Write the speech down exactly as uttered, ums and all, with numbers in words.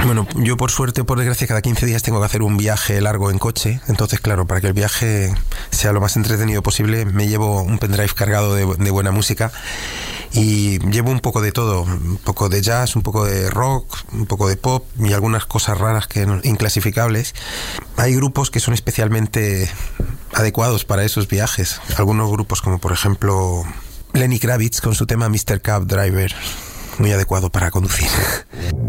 Bueno, yo por suerte o por desgracia cada quince días tengo que hacer un viaje largo en coche. Entonces, claro, para que el viaje sea lo más entretenido posible, me llevo un pendrive cargado de, de buena música y llevo un poco de todo, un poco de jazz, un poco de rock, un poco de pop y algunas cosas raras que no, inclasificables. Hay grupos que son especialmente adecuados para esos viajes. Algunos grupos como por ejemplo Lenny Kravitz con su tema mister Cab Driver, muy adecuado para conducir.